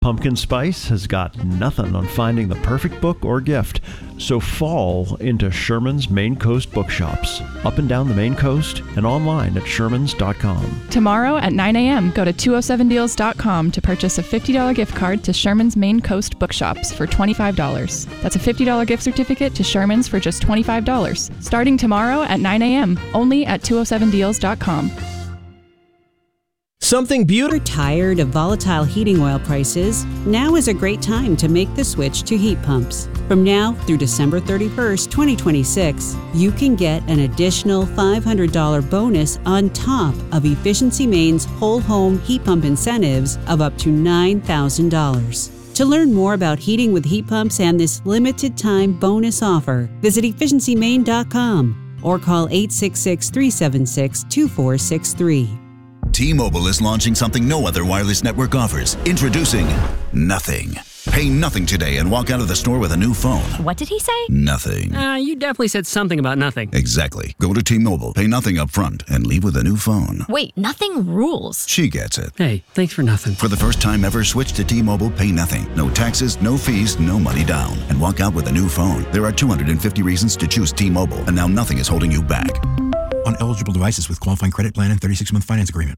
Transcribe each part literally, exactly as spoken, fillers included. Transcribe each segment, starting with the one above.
Pumpkin Spice has got nothing on finding the perfect book or gift, so fall into Sherman's Maine Coast bookshops, up and down the Maine Coast and online at shermans dot com. Tomorrow at nine a.m., go to two oh seven deals dot com to purchase a fifty dollars gift card to Sherman's Maine Coast bookshops for twenty-five dollars. That's a fifty dollars gift certificate to Sherman's for just twenty-five dollars. Starting tomorrow at nine a.m., only at two oh seven deals dot com. Something beautiful. Tired of volatile heating oil prices? Now is a great time to make the switch to heat pumps. From now through December thirty-first, twenty twenty-six, you can get an additional five hundred dollars bonus on top of Efficiency Maine's whole home heat pump incentives of up to nine thousand dollars. To learn more about heating with heat pumps and this limited time bonus offer, visit efficiency maine dot com or call eight six six, three seven six, two four six three. T-Mobile is launching something no other wireless network offers. Introducing Nothing. Pay nothing today and walk out of the store with a new phone. What did he say? Nothing. Uh, you definitely said something about nothing. Exactly. Go to T-Mobile, pay nothing up front, and leave with a new phone. Wait, nothing rules. She gets it. Hey, thanks for nothing. For the first time ever, switch to T-Mobile, pay nothing. No taxes, no fees, no money down. And walk out with a new phone. There are two hundred fifty reasons to choose T-Mobile, and now nothing is holding you back. On eligible devices with qualifying credit plan and thirty-six month finance agreement.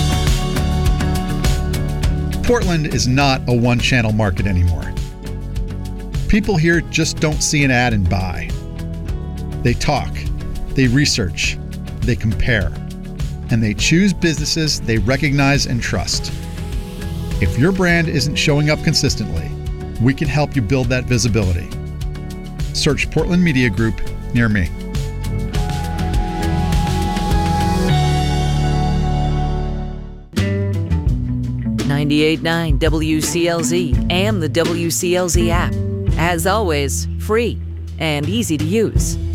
Portland is not a one-channel market anymore. People here just don't see an ad and buy. They talk, they research, they compare, and they choose businesses they recognize and trust. If your brand isn't showing up consistently, we can help you build that visibility. Search Portland Media Group near me. ninety-eight point nine W C L Z and the W C L Z app. As always, free and easy to use.